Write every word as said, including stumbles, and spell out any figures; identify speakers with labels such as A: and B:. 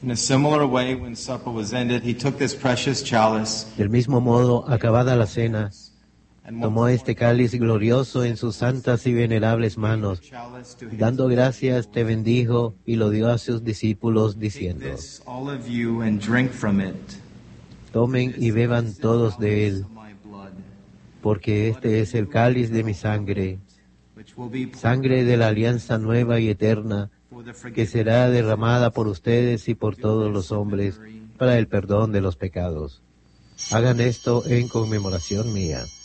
A: In a similar way, when supper was ended, he took this precious chalice.
B: Del mismo modo, acabada la cena, tomó este cáliz glorioso en sus santas y venerables manos. Dando gracias, te bendijo y lo dio a sus discípulos, diciendo: Tomen y beban todos de él, porque este es el cáliz de mi sangre, sangre de la alianza nueva y eterna, que será derramada por ustedes y por todos los hombres para el perdón de los pecados. Hagan esto en conmemoración mía.